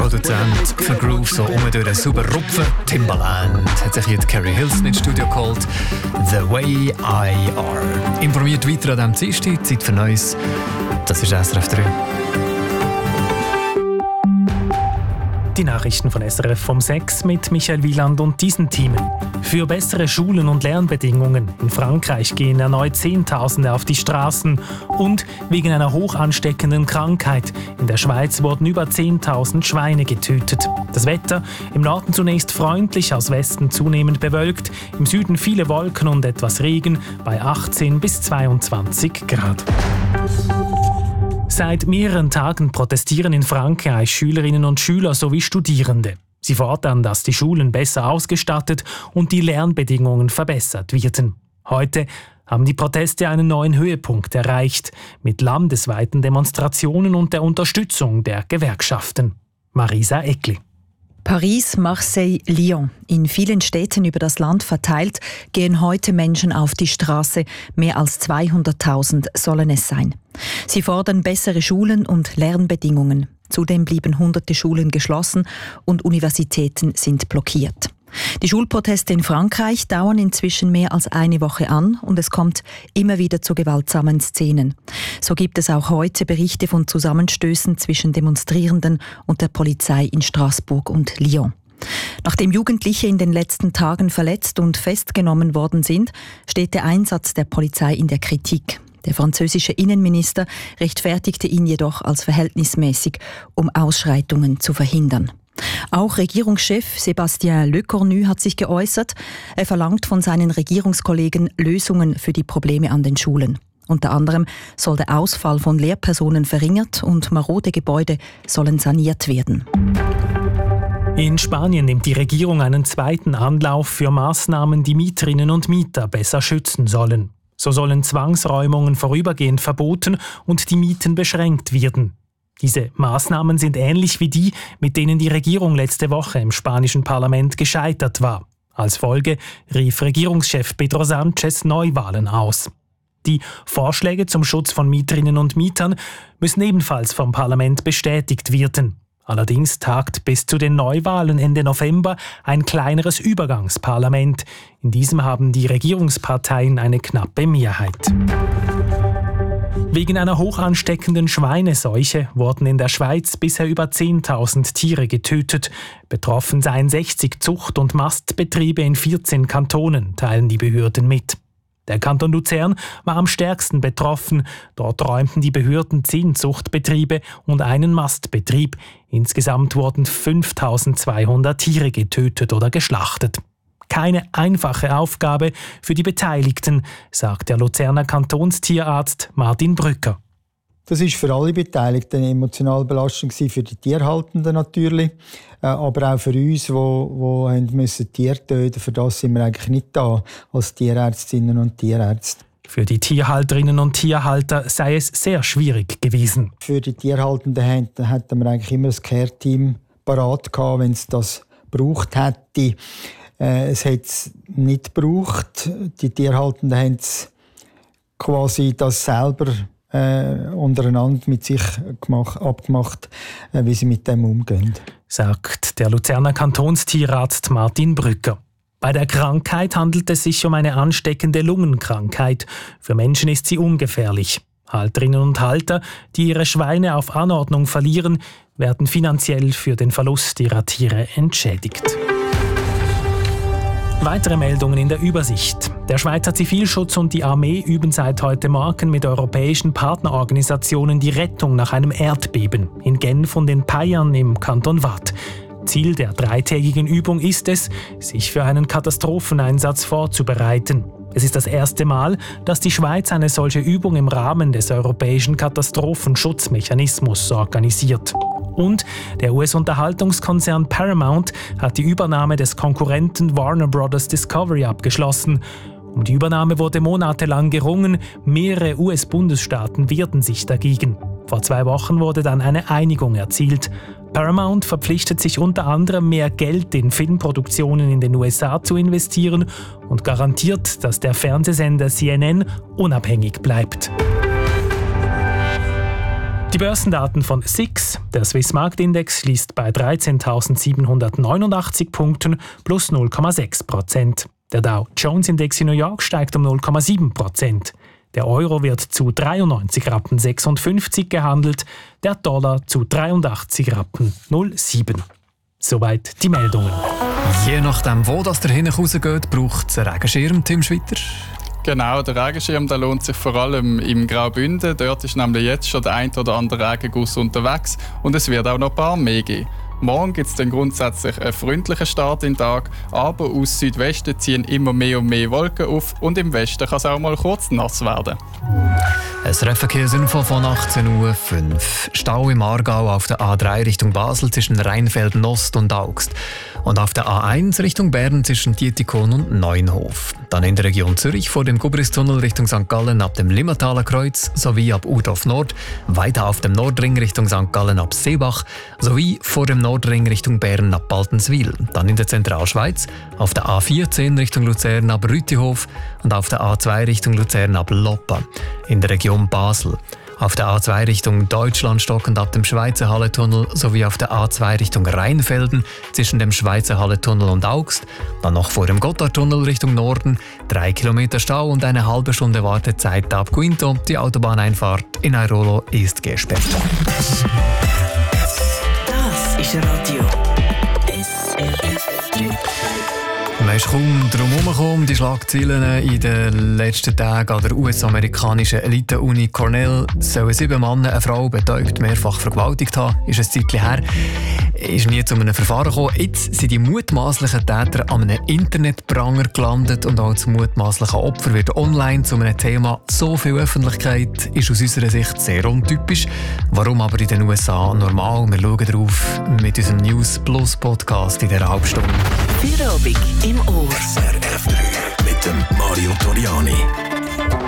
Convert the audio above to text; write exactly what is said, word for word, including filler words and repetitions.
Produzent für Groove so um durch einen super Rupfen. Timbaland hat sich hier Carrie Hilson ins Studio geholt. «The Way I Are». Informiert weiter an diesem Dienstag. Zeit für Neues. Das ist S R F drei. Die Nachrichten von S R F vom sechs mit Michael Wieland und diesen Themen. Für bessere Schulen und Lernbedingungen. In Frankreich gehen erneut Zehntausende auf die Straßen. Und wegen einer hoch ansteckenden Krankheit. In der Schweiz wurden über zehntausend Schweine getötet. Das Wetter: im Norden zunächst freundlich, aus Westen zunehmend bewölkt. Im Süden viele Wolken und etwas Regen bei achtzehn bis zweiundzwanzig Grad. Seit mehreren Tagen protestieren in Frankreich Schülerinnen und Schüler sowie Studierende. Sie fordern, dass die Schulen besser ausgestattet und die Lernbedingungen verbessert werden. Heute haben die Proteste einen neuen Höhepunkt erreicht, mit landesweiten Demonstrationen und der Unterstützung der Gewerkschaften. Marisa Eckli. Paris, Marseille, Lyon. In vielen Städten über das Land verteilt gehen heute Menschen auf die Straße. Mehr als zweihunderttausend sollen es sein. Sie fordern bessere Schulen und Lernbedingungen. Zudem blieben hunderte Schulen geschlossen und Universitäten sind blockiert. Die Schulproteste in Frankreich dauern inzwischen mehr als eine Woche an und es kommt immer wieder zu gewaltsamen Szenen. So gibt es auch heute Berichte von Zusammenstößen zwischen Demonstrierenden und der Polizei in Straßburg und Lyon. Nachdem Jugendliche in den letzten Tagen verletzt und festgenommen worden sind, steht der Einsatz der Polizei in der Kritik. Der französische Innenminister rechtfertigte ihn jedoch als verhältnismäßig, um Ausschreitungen zu verhindern. Auch Regierungschef Sébastien Lecornu hat sich geäußert. Er verlangt von seinen Regierungskollegen Lösungen für die Probleme an den Schulen. Unter anderem soll der Ausfall von Lehrpersonen verringert und marode Gebäude sollen saniert werden. In Spanien nimmt die Regierung einen zweiten Anlauf für Maßnahmen, die Mieterinnen und Mieter besser schützen sollen. So sollen Zwangsräumungen vorübergehend verboten und die Mieten beschränkt werden. Diese Maßnahmen sind ähnlich wie die, mit denen die Regierung letzte Woche im spanischen Parlament gescheitert war. Als Folge rief Regierungschef Pedro Sánchez Neuwahlen aus. Die Vorschläge zum Schutz von Mieterinnen und Mietern müssen ebenfalls vom Parlament bestätigt werden. Allerdings tagt bis zu den Neuwahlen Ende November ein kleineres Übergangsparlament. In diesem haben die Regierungsparteien eine knappe Mehrheit. Wegen einer hoch ansteckenden Schweineseuche wurden in der Schweiz bisher über zehntausend Tiere getötet. Betroffen seien sechzig Zucht- und Mastbetriebe in vierzehn Kantonen, teilen die Behörden mit. Der Kanton Luzern war am stärksten betroffen. Dort räumten die Behörden zehn Zuchtbetriebe und einen Mastbetrieb. Insgesamt wurden fünftausendzweihundert Tiere getötet oder geschlachtet. Keine einfache Aufgabe für die Beteiligten, sagt der Luzerner Kantonstierarzt Martin Brücker. Das war für alle Beteiligten eine emotionale Belastung, für die Tierhaltenden natürlich, aber auch für uns, die, die Tiere töten mussten. Für das sind wir eigentlich nicht da, als Tierärztinnen und Tierärzte. Für die Tierhalterinnen und Tierhalter sei es sehr schwierig gewesen. Für die Tierhaltenden hätten wir eigentlich immer ein Care-Team parat gehabt, wenn es das gebraucht hätte. Es hat es nicht gebraucht. Die Tierhaltenden haben quasi das selber äh, untereinander mit sich gemacht, abgemacht, äh, wie sie mit dem umgehen. Sagt der Luzerner Kantonstierarzt Martin Brücker. Bei der Krankheit handelt es sich um eine ansteckende Lungenkrankheit. Für Menschen ist sie ungefährlich. Halterinnen und Halter, die ihre Schweine auf Anordnung verlieren, werden finanziell für den Verlust ihrer Tiere entschädigt. Weitere Meldungen in der Übersicht. Der Schweizer Zivilschutz und die Armee üben seit heute Morgen mit europäischen Partnerorganisationen die Rettung nach einem Erdbeben in Genf und in Payern im Kanton Waadt. Ziel der dreitägigen Übung ist es, sich für einen Katastropheneinsatz vorzubereiten. Es ist das erste Mal, dass die Schweiz eine solche Übung im Rahmen des europäischen Katastrophenschutzmechanismus organisiert. Und der U S-Unterhaltungskonzern Paramount hat die Übernahme des Konkurrenten Warner Bros. Discovery abgeschlossen. Um die Übernahme wurde monatelang gerungen, mehrere U S-Bundesstaaten wehrten sich dagegen. Vor zwei Wochen wurde dann eine Einigung erzielt. Paramount verpflichtet sich unter anderem, mehr Geld in Filmproduktionen in den U S A zu investieren und garantiert, dass der Fernsehsender C N N unabhängig bleibt. Die Börsendaten von S I X. Der Swiss Marktindex schließt bei dreizehntausendsiebenhundertneunundachtzig Punkten plus null Komma sechs Prozent. Der Dow Jones Index in New York steigt um null Komma sieben Prozent. Der Euro wird zu dreiundneunzig Rappen sechsundfünfzig gehandelt, der Dollar zu dreiundachtzig Rappen null Komma sieben. Soweit die Meldungen. Je nachdem, wo das der hinten rausgeht, braucht es einen Regenschirm, Tim Schwitter. Genau, der Regenschirm der lohnt sich vor allem im Graubünden. Dort ist nämlich jetzt schon der ein oder andere Regenguss unterwegs und es wird auch noch ein paar mehr geben. Morgen gibt es dann grundsätzlich einen freundlichen Start in den Tag, aber aus Südwesten ziehen immer mehr und mehr Wolken auf und im Westen kann es auch mal kurz nass werden. Ein Verkehrsinfo von achtzehn Uhr fünf. Stau im Aargau auf der A drei Richtung Basel zwischen Rheinfelden Ost und Augst. Und auf der A eins Richtung Bern zwischen Dietikon und Neunhof. Dann in der Region Zürich vor dem Gubristunnel Richtung Sankt Gallen ab dem Limmertaler Kreuz sowie ab Udorf Nord, weiter auf dem Nordring Richtung Sankt Gallen ab Seebach sowie vor dem Nordring Richtung Bern ab Baltenswil. Dann in der Zentralschweiz auf der A vierzehn Richtung Luzern ab Rütihof und auf der A zwei Richtung Luzern ab Loppa. In der Region Basel. Auf der A zwei Richtung Deutschland stockend ab dem Schweizer Hallentunnel sowie auf der A zwei Richtung Rheinfelden zwischen dem Schweizer Hallentunnel und Augst. Dann noch vor dem Gotthardtunnel Richtung Norden. Drei Kilometer Stau und eine halbe Stunde Wartezeit ab Quinto. Die Autobahneinfahrt in Airolo ist gesperrt. Das ist Radio S R F drei. Man ist kaum drum herumgekommen, die Schlagzeilen in den letzten Tagen an der U S-amerikanischen Elite-Uni Cornell sollen sieben Männer eine Frau betäubt mehrfach vergewaltigt haben. Ist ein Zeitchen her. Ist nie zu einem Verfahren gekommen. Jetzt sind die mutmaßlichen Täter an einem Internetpranger gelandet und auch das mutmaßliche Opfer wird online zu einem Thema. So viel Öffentlichkeit ist aus unserer Sicht sehr untypisch. Warum aber in den U S A normal? Wir schauen darauf mit unserem News Plus Podcast in dieser Halbstunde. Feierabend im Ohr. S R F drei mit dem Mario Toriani.